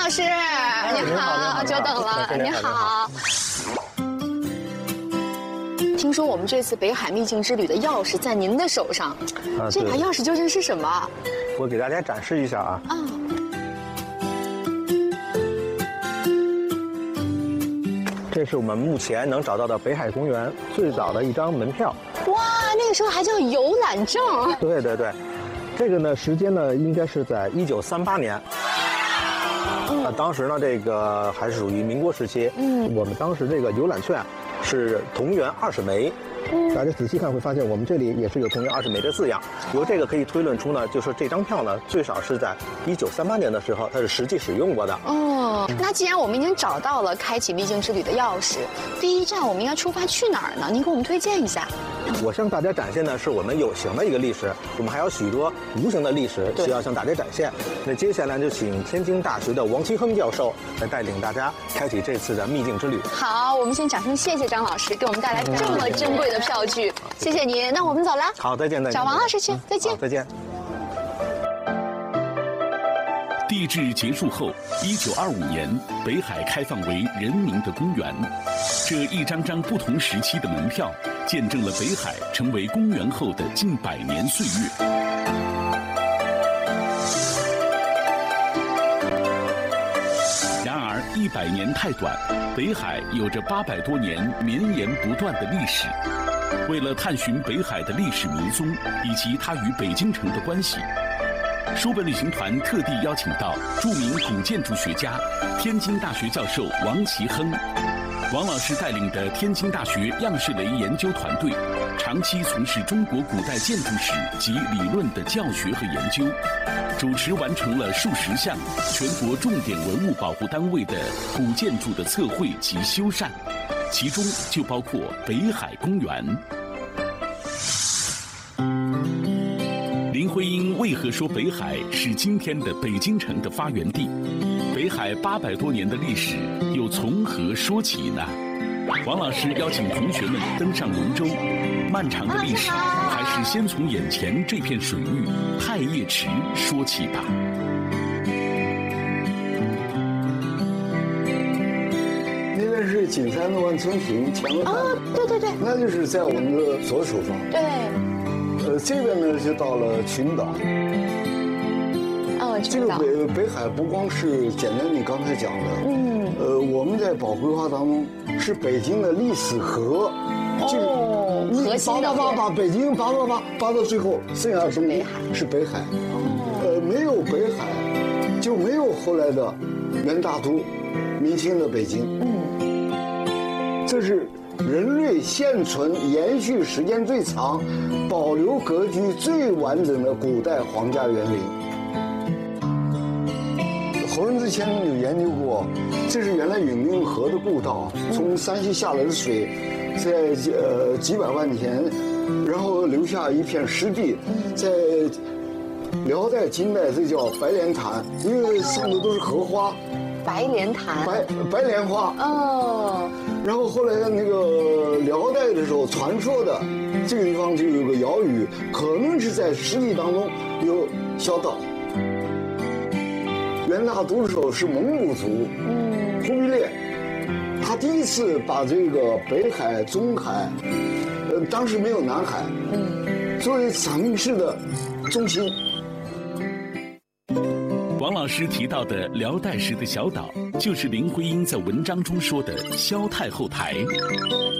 师，你好，久等了，你好。听说我们这次北海秘境之旅的钥匙在您的手上，这把钥匙究竟是什么？ 我给大家展示一下啊。这是我们目前能找到的北海公园最早的一张门票。 哇，那个时候还叫游览证。 对对对，这个呢时间呢应该是在1938年。当时呢这个还是属于民国时期。我们当时这个游览券是同元20枚。大家仔细看会发现，我们这里也是有同元20枚的字样。由这个可以推论出呢，就是这张票呢，最少是在1938年的时候，它是实际使用过的。 那既然我们已经找到了开启秘境之旅的钥匙，第一站我们应该出发去哪儿呢？您给我们推荐一下。 我向大家展现的是我们有形的一个历史，我们还有许多无形的历史需要向大家展现。那接下来就请天津大学的王其亨教授来带领大家开启这次的秘境之旅。 好，我们先掌声谢谢张老师给我们带来这么珍贵的票据，谢谢您。那我们走了。 好，再见，再见。 找王老师去，再见。 再见。 地质结束后，1925年，北海开放为人民的公园。这一张张不同时期的门票，见证了北海成为公园后的近100年岁月。然而，100年太短，北海有着800多年绵延不断的历史。为了探寻北海的历史迷踪以及它与北京城的关系，书本旅行团特地邀请到著名古建筑学家、天津大学教授王其亨。王老师带领的天津大学样式雷研究团队，长期从事中国古代建筑史及理论的教学和研究，主持完成了数十项全国重点文物保护单位的古建筑的测绘及修缮，其中就包括北海公园。林徽因为何说北海是今天的北京城的发源地？北海800多年的历史又从何说起呢？王老师邀请同学们登上龙舟，漫长的历史还是先从眼前这片水域太液池说起吧。 那边是景山的万春亭，前面看的。 对对对， 那就是在我们的左手方。 对。 这边呢就到了群岛。这个北海不光是简单你刚才讲的，我们在保规划当中是北京的历史核， 核心的把北京拔到最后，剩下的东西是北海。没有北海，就没有后来的元大都、明清的北京。这是人类现存延续时间最长、保留格局最完整的古代皇家园林。侯仁之前有研究过，这是原来永定河的故道，从山西下来的水，在几百万年，然后留下一片湿地，在辽代、金代这叫白莲潭，因为上头都是荷花。 白莲潭， 白莲花。然后后来那个辽代的时候，传说的这个地方就有个谣语，可能是在湿地当中有小岛。元大都的时候是蒙古族，忽必烈，他第一次把这个北海、中海，当时没有南海，作为城市的中心。 王老师提到的辽代时的小岛，就是林徽因在文章中说的萧太后台。